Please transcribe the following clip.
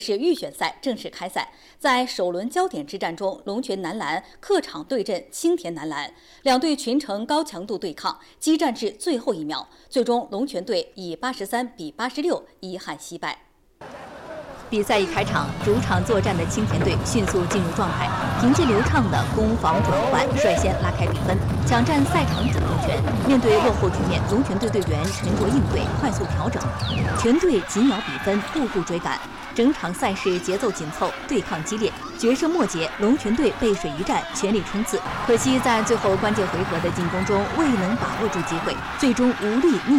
是预选赛正式开赛，在首轮焦点之战中，龙泉男篮客场对阵青田男篮，两队全程高强度对抗，激战至最后一秒，最终龙泉队以83-86遗憾惜败。比赛一开场，主场作战的青田队迅速进入状态，凭借流畅的攻防转换，率先拉开比分，抢占赛场主动权。面对落后局面，龙泉队队员沉着应对，快速调整，全队紧咬比分，步步追赶。整场赛事节奏紧凑，对抗激烈。决胜末节，龙泉队背水一战，全力冲刺，可惜在最后关键回合的进攻中未能把握住机会，最终无力逆